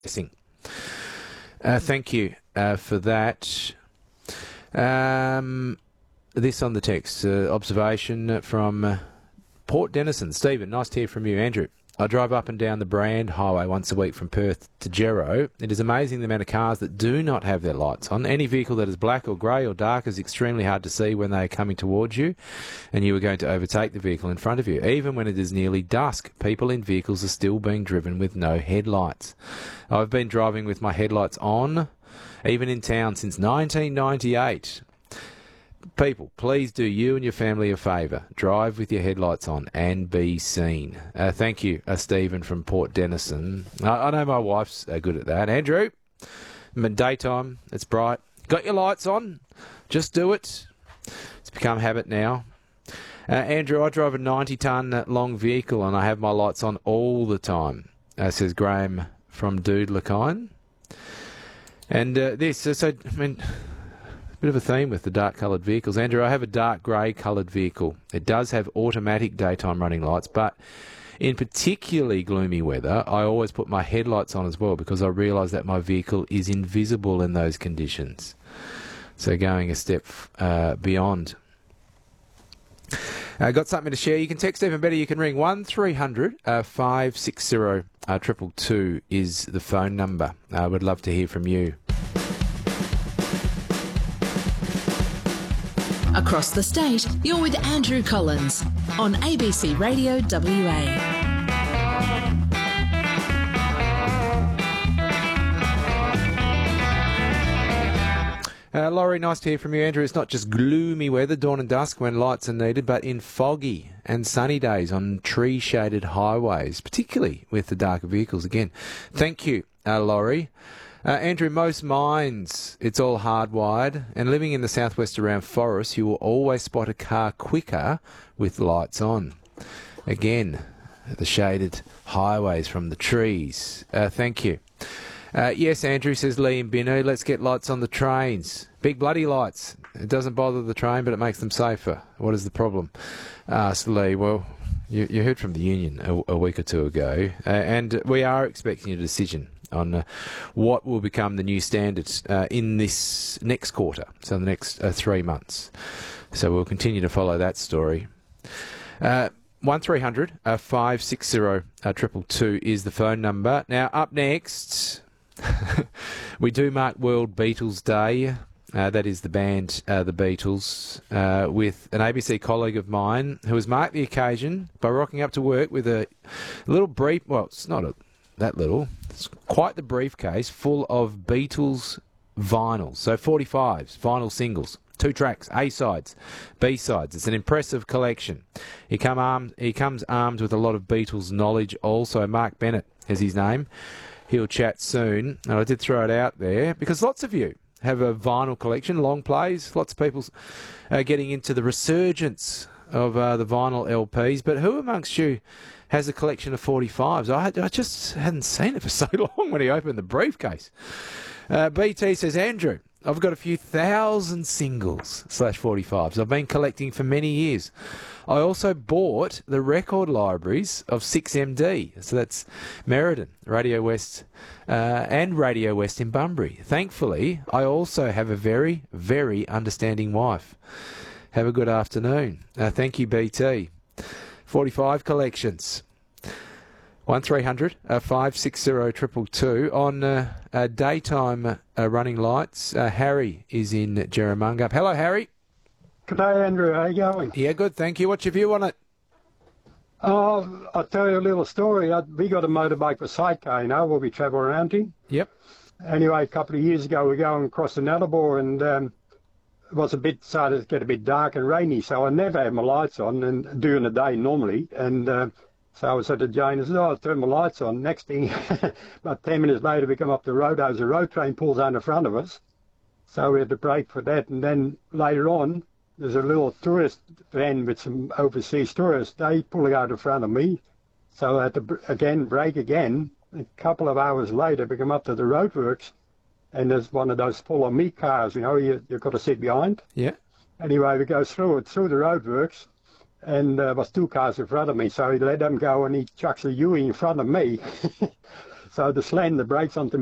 Thank you for that. This on the text, observation from Port Denison. Stephen, nice to hear from you. Andrew, I drive up and down the Brand Highway once a week from Perth to Gero. It is amazing the amount of cars that do not have their lights on. Any vehicle that is black or grey or dark is extremely hard to see when they are coming towards you and you are going to overtake the vehicle in front of you. Even when it is nearly dusk, people in vehicles are still being driven with no headlights. I've been driving with my headlights on, even in town, since 1998. People, please do you and your family a favour. Drive with your headlights on and be seen. Thank you, Stephen from Port Denison. I know my wife's good at that. Andrew, daytime, it's bright. Got your lights on? Just do it. It's become habit now. Andrew, I drive a 90-tonne long vehicle and I have my lights on all the time, says Graham from Doodlakine. And bit of a theme with the dark coloured vehicles. Andrew, I have a dark grey coloured vehicle. It does have automatic daytime running lights, but in particularly gloomy weather, I always put my headlights on as well because I realise that my vehicle is invisible in those conditions. So going a step beyond. Got something to share? You can text even better. You can ring 1300 560 222 is the phone number. I would love to hear from you. Across the state, you're with Andrew Collins on ABC Radio WA. Laurie, nice to hear from you, Andrew. It's not just gloomy weather, dawn and dusk when lights are needed, but in foggy and sunny days on tree-shaded highways, particularly with the darker vehicles. Again, thank you, Laurie. Andrew, most mines, it's all hardwired, and living in the southwest around forests, you will always spot a car quicker with lights on. Again, the shaded highways from the trees. Thank you. Yes, Andrew, says Liam Binu, let's get lights on the trains. Big bloody lights. It doesn't bother the train, but it makes them safer. What is the problem? Asked Lee. Well, you heard from the union a week or two ago, and we are expecting a decision on what will become the new standards in this next quarter, so the next 3 months. So we'll continue to follow that story. 1300 560 222 is the phone number. Now, up next, we do mark World Beatles Day. That is the band, the Beatles, with an ABC colleague of mine who has marked the occasion by rocking up to work with a little brief, well, it's not that little, it's quite the briefcase full of Beatles vinyls, so 45s, vinyl singles, 2 tracks, A-sides, B-sides. It's an impressive collection. He comes armed with a lot of Beatles knowledge also. Mark Bennett is his name. He'll chat soon. And I did throw it out there because lots of you have a vinyl collection, long plays. Lots of people getting into the resurgence of the vinyl LPs. But who amongst you has a collection of 45s? I just hadn't seen it for so long when he opened the briefcase. BT says, Andrew, I've got a few thousand singles /45s I've been collecting for many years. I also bought the record libraries of 6MD, so that's Merredin, Radio West, and Radio West in Bunbury. Thankfully, I also have a very, very understanding wife. Have a good afternoon. Thank you, BT. 45 collections. 1300 560 222 on daytime running lights. Harry is in Jerramungup. Hello, Harry. Good day, Andrew. How you going? Yeah, good, thank you. What's your view on it? I'll tell you a little story. We got a motorbike for sidecar, where we travel around in. Yep. Anyway, a couple of years ago, we were going across the Nullarbor, and it was started to get a bit dark and rainy, so I never had my lights on and during the day normally. And so I was at the Jane and said, I'll turn my lights on. Next thing, about 10 minutes later, we come up the road. There's a road train pulls out in front of us. So we had to brake for that. And then later on, there's a little tourist van with some overseas tourists. They pull out in front of me. So I had to, brake again. A couple of hours later, we come up to the roadworks. And there's one of those follow-me cars, you've got to sit behind. Yeah. Anyway, we go through the roadworks. And there was 2 cars in front of me, so he let them go and he chucks a U in front of me. So the slammed the brakes onto